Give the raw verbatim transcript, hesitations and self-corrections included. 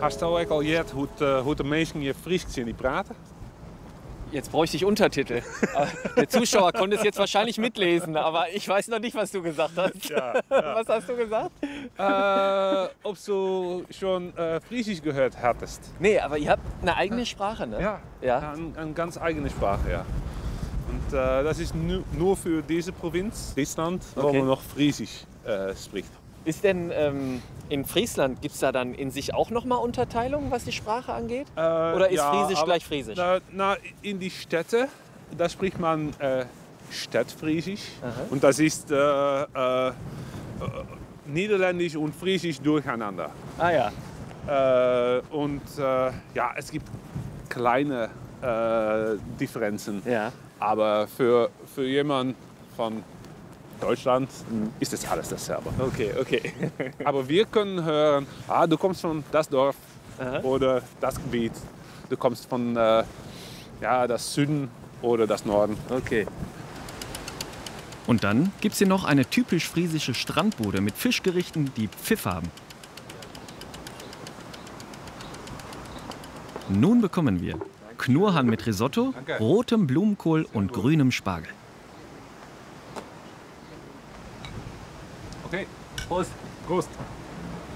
Hast du auch al gehört, hoe, uh, hoe de mensen hier Fries sind, die praten? Jetzt bräuchte ich Untertitel. Der Zuschauer konnte es jetzt wahrscheinlich mitlesen, aber ich weiß noch nicht, was du gesagt hast. Ja, ja. Was hast du gesagt? Äh, ob du schon äh, Friesisch gehört hattest? Nee, aber ihr habt eine eigene Sprache, ne? Ja, Ja. ja eine, eine ganz eigene Sprache, ja. Und äh, das ist nu, nur für diese Provinz, Friesland, wo Okay. man noch Friesisch äh, spricht. Ist denn ähm, in Friesland, gibt es da dann in sich auch nochmal Unterteilungen, was die Sprache angeht? Äh, Oder ist ja, Friesisch aber, gleich Friesisch? Na, na, in die Städte, da spricht man äh, Stadtfriesisch. Aha. Und das ist äh, äh, äh, Niederländisch und Friesisch durcheinander. Ah ja. Äh, und äh, ja, es gibt kleine äh, Differenzen. Ja. Aber für, für jemanden von Deutschland ist das alles dasselbe. Okay, okay. Aber wir können hören, ah, du kommst von das Dorf Aha. oder das Gebiet. Du kommst von äh, ja, das Süden oder das Norden. Okay. Und dann gibt's hier noch eine typisch friesische Strandbude mit Fischgerichten, die Pfiff haben. Nun bekommen wir Knurrhahn mit Risotto, Danke. rotem Blumenkohl und grünem Spargel. Okay, Prost. Prost.